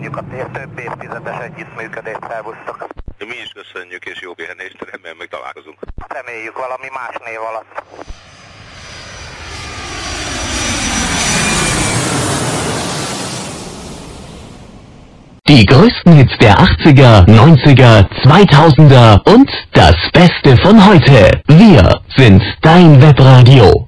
köszönjük a több évtizedes együttműködést, szervusztok. Mi is köszönjük, és jó pihenést, remélem meg találkozunk. Reméljük valami más név alatt. Die größten Hits der 80er, 90er, 2000er und das Beste von heute. Wir sind dein Webradio.